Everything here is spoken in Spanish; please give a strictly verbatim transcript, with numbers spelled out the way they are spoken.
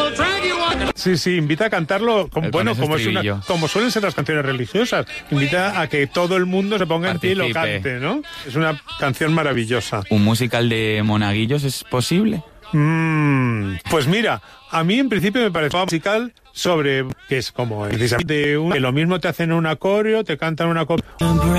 Sí, sí, invita a cantarlo, como, Con bueno, ese como, es una, estribillo. como suelen ser las canciones religiosas. Invita a que todo el mundo se ponga en pie y lo Participe. cante, ¿no? Es una canción maravillosa. ¿Un musical de monaguillos es posible? Mm, pues mira, a mí en principio me pareció un musical sobre que es como precisamente un, que lo mismo te hacen un acorio, te cantan una coreo.